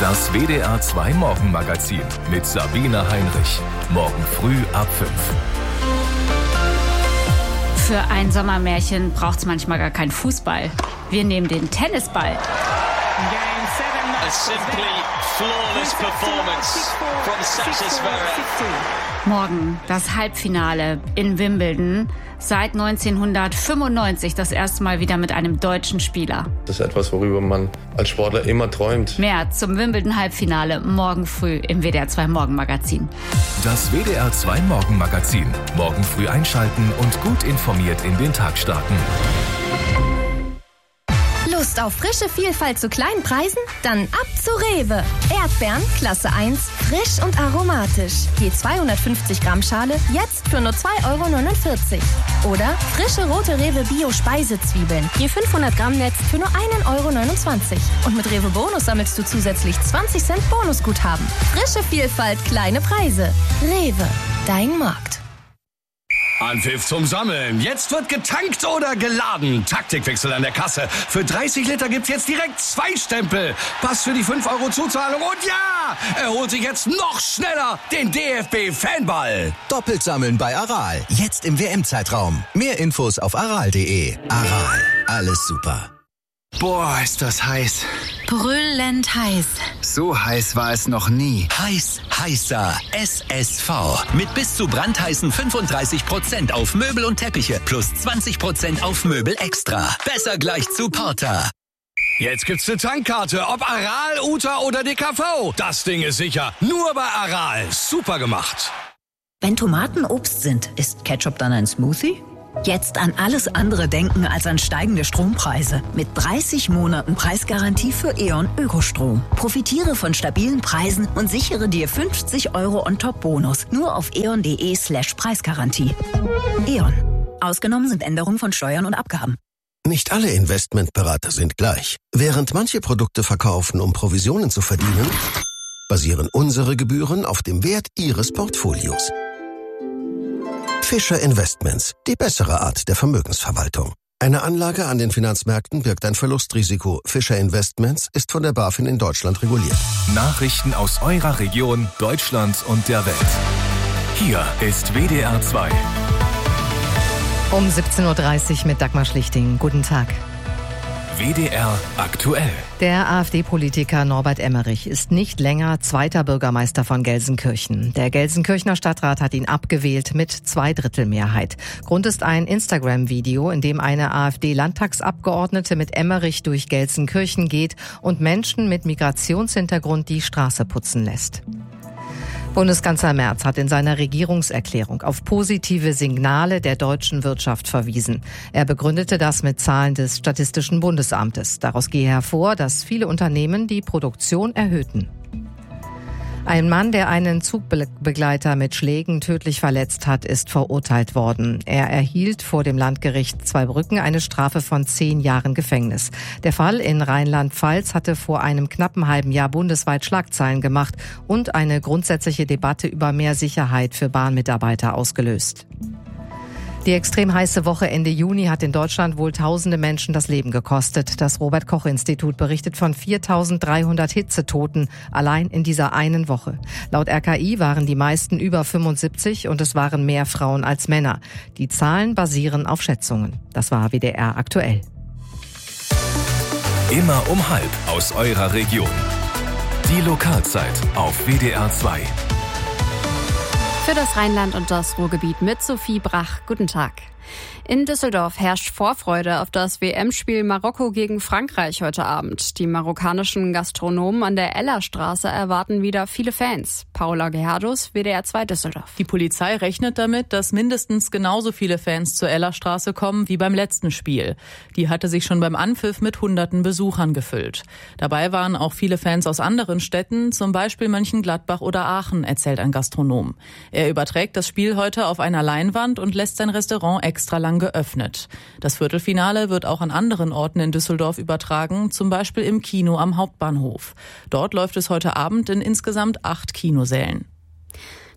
Das WDR 2 Morgenmagazin mit Sabine Heinrich. Morgen früh ab 5. Für ein Sommermärchen braucht es manchmal gar keinen Fußball. Wir nehmen den Tennisball. A simply flawless performance from Sasha Zverev. Morgen das Halbfinale in Wimbledon. Seit 1995 das erste Mal wieder mit einem deutschen Spieler. Das ist etwas, worüber man als Sportler immer träumt. Mehr zum Wimbledon-Halbfinale morgen früh im WDR 2 Morgenmagazin. Das WDR 2 Morgenmagazin. Morgen früh einschalten und gut informiert in den Tag starten. Lust auf frische Vielfalt zu kleinen Preisen? Dann ab zu Rewe. Erdbeeren, Klasse 1, frisch und aromatisch. Je 250 Gramm Schale, jetzt für nur 2,49 €. Oder frische rote Rewe Bio-Speisezwiebeln. Je 500 Gramm Netz für nur 1,29 €. Und mit Rewe Bonus sammelst du zusätzlich 20 Cent Bonusguthaben. Frische Vielfalt, kleine Preise. Rewe, dein Markt. Anpfiff zum Sammeln. Jetzt wird getankt oder geladen. Taktikwechsel an der Kasse. Für 30 Liter gibt's jetzt direkt 2 Stempel. Pass für die 5 € Zuzahlung. Und ja, er holt sich jetzt noch schneller den DFB-Fanball. Doppelt sammeln bei Aral. Jetzt im WM-Zeitraum. Mehr Infos auf aral.de. Aral. Alles super. Boah, ist das heiß. Brüllend heiß. So heiß war es noch nie. Heiß, heißer. SSV. Mit bis zu brandheißen 35% auf Möbel und Teppiche plus 20% auf Möbel extra. Besser gleich zu Porter. Jetzt gibt's eine Tankkarte. Ob Aral, Uta oder DKV. Das Ding ist sicher. Nur bei Aral. Super gemacht. Wenn Tomaten Obst sind, ist Ketchup dann ein Smoothie? Jetzt an alles andere denken als an steigende Strompreise. Mit 30 Monaten Preisgarantie für E.ON Ökostrom. Profitiere von stabilen Preisen und sichere dir 50 € on-top-Bonus. Nur auf eon.de/Preisgarantie. E.ON. Ausgenommen sind Änderungen von Steuern und Abgaben. Nicht alle Investmentberater sind gleich. Während manche Produkte verkaufen, um Provisionen zu verdienen, basieren unsere Gebühren auf dem Wert Ihres Portfolios. Fischer Investments, die bessere Art der Vermögensverwaltung. Eine Anlage an den Finanzmärkten birgt ein Verlustrisiko. Fischer Investments ist von der BaFin in Deutschland reguliert. Nachrichten aus eurer Region, Deutschland und der Welt. Hier ist WDR 2. Um 17:30 Uhr mit Dagmar Schlichting. Guten Tag. WDR aktuell. Der AfD-Politiker Norbert Emmerich ist nicht länger zweiter Bürgermeister von Gelsenkirchen. Der Gelsenkirchener Stadtrat hat ihn abgewählt mit 2/3 Grund ist ein Instagram-Video, in dem eine AfD-Landtagsabgeordnete mit Emmerich durch Gelsenkirchen geht und Menschen mit Migrationshintergrund die Straße putzen lässt. Bundeskanzler Merz hat in seiner Regierungserklärung auf positive Signale der deutschen Wirtschaft verwiesen. Er begründete das mit Zahlen des Statistischen Bundesamtes. Daraus gehe hervor, dass viele Unternehmen die Produktion erhöhten. Ein Mann, der einen Zugbegleiter mit Schlägen tödlich verletzt hat, ist verurteilt worden. Er erhielt vor dem Landgericht Zweibrücken eine Strafe von 10 Jahren Gefängnis. Der Fall in Rheinland-Pfalz hatte vor einem knappen halben Jahr bundesweit Schlagzeilen gemacht und eine grundsätzliche Debatte über mehr Sicherheit für Bahnmitarbeiter ausgelöst. Die extrem heiße Woche Ende Juni hat in Deutschland wohl tausende Menschen das Leben gekostet. Das Robert-Koch-Institut berichtet von 4.300 Hitzetoten allein in dieser einen Woche. Laut RKI waren die meisten über 75 und es waren mehr Frauen als Männer. Die Zahlen basieren auf Schätzungen. Das war WDR aktuell. Immer um 12 aus eurer Region. Die Lokalzeit auf WDR 2. Für das Rheinland und das Ruhrgebiet mit Sophie Brach. Guten Tag. In Düsseldorf herrscht Vorfreude auf das WM-Spiel Marokko gegen Frankreich heute Abend. Die marokkanischen Gastronomen an der Ellerstraße erwarten wieder viele Fans. Paula Gerhardus, WDR 2 Düsseldorf. Die Polizei rechnet damit, dass mindestens genauso viele Fans zur Ellerstraße kommen wie beim letzten Spiel. Die hatte sich schon beim Anpfiff mit hunderten Besuchern gefüllt. Dabei waren auch viele Fans aus anderen Städten, zum Beispiel Mönchengladbach oder Aachen, erzählt ein Gastronom. Er überträgt das Spiel heute auf einer Leinwand und lässt sein Restaurant extra lang geöffnet. Das Viertelfinale wird auch an anderen Orten in Düsseldorf übertragen, zum Beispiel im Kino am Hauptbahnhof. Dort läuft es heute Abend in insgesamt 8 Kinosälen.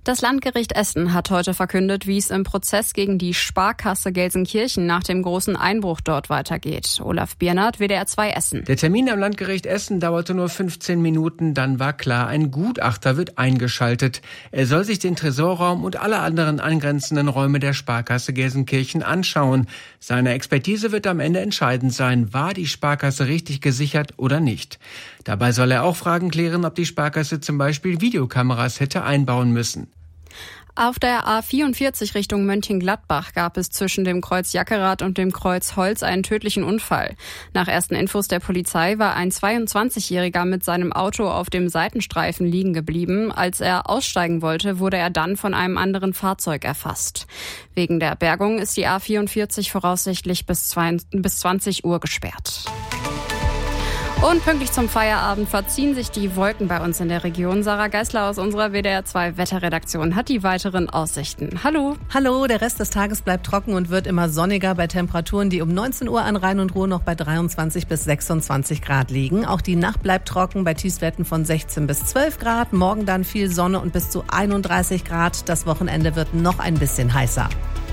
Das Landgericht Essen hat heute verkündet, wie es im Prozess gegen die Sparkasse Gelsenkirchen nach dem großen Einbruch dort weitergeht. Olaf Biernert, WDR 2 Essen. Der Termin am Landgericht Essen dauerte nur 15 Minuten, dann war klar, ein Gutachter wird eingeschaltet. Er soll sich den Tresorraum und alle anderen angrenzenden Räume der Sparkasse Gelsenkirchen anschauen. Seine Expertise wird am Ende entscheidend sein, war die Sparkasse richtig gesichert oder nicht. Dabei soll er auch Fragen klären, ob die Sparkasse zum Beispiel Videokameras hätte einbauen müssen. Auf der A44 Richtung Mönchengladbach gab es zwischen dem Kreuz Jackerath und dem Kreuz Holz einen tödlichen Unfall. Nach ersten Infos der Polizei war ein 22-Jähriger mit seinem Auto auf dem Seitenstreifen liegen geblieben. Als er aussteigen wollte, wurde er dann von einem anderen Fahrzeug erfasst. Wegen der Bergung ist die A44 voraussichtlich bis 20 Uhr gesperrt. Und pünktlich zum Feierabend verziehen sich die Wolken bei uns in der Region. Sarah Geisler aus unserer WDR 2 Wetterredaktion hat die weiteren Aussichten. Hallo. Hallo, der Rest des Tages bleibt trocken und wird immer sonniger bei Temperaturen, die um 19 Uhr an Rhein und Ruhr noch bei 23 bis 26 Grad liegen. Auch die Nacht bleibt trocken bei Tiefstwerten von 16 bis 12 Grad. Morgen dann viel Sonne und bis zu 31 Grad. Das Wochenende wird noch ein bisschen heißer.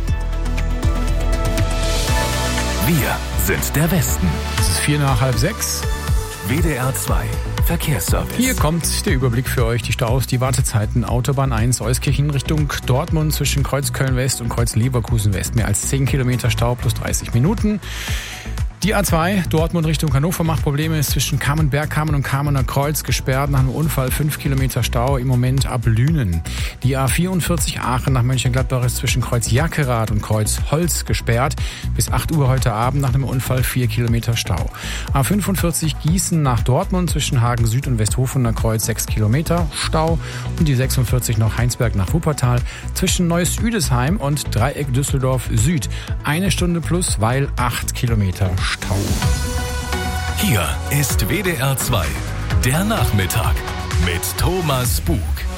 Wir sind der Westen. Es ist 5:45. WDR 2 Verkehrsservice. Hier kommt der Überblick für euch. Die Staus, die Wartezeiten. Autobahn 1 Euskirchen Richtung Dortmund zwischen Kreuz Köln-West und Kreuz Leverkusen-West. Mehr als 10 Kilometer Stau plus 30 Minuten. Die A2 Dortmund Richtung Hannover macht Probleme, ist zwischen Kamen und Kamener Kreuz gesperrt nach einem Unfall, 5 Kilometer Stau, im Moment ab Lünen. Die A44 Aachen nach Mönchengladbach ist zwischen Kreuz Jackerath und Kreuz Holz gesperrt, bis 8 Uhr heute Abend nach einem Unfall 4 Kilometer Stau. A45 Gießen nach Dortmund zwischen Hagen Süd und Westhofener Kreuz 6 Kilometer Stau und die 46 noch Heinsberg nach Wuppertal zwischen Neuss-Üdesheim und Dreieck Düsseldorf Süd 1 Stunde plus, weil 8 Kilometer Stau. Hier ist WDR 2, der Nachmittag mit Thomas Bug.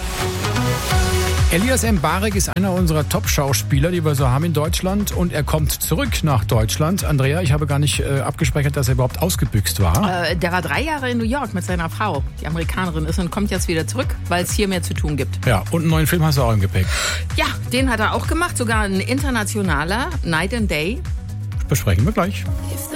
Elias Mbarek ist einer unserer Top-Schauspieler, die wir so haben in Deutschland, und er kommt zurück nach Deutschland. Andrea, ich habe gar nicht abgespeichert, dass er überhaupt ausgebüxt war. Der war 3 Jahre in New York mit seiner Frau, die Amerikanerin ist, und kommt jetzt wieder zurück, weil es hier mehr zu tun gibt. Ja, und einen neuen Film hast du auch im Gepäck. Ja, den hat er auch gemacht, sogar ein internationaler, Night and Day. Besprechen wir gleich.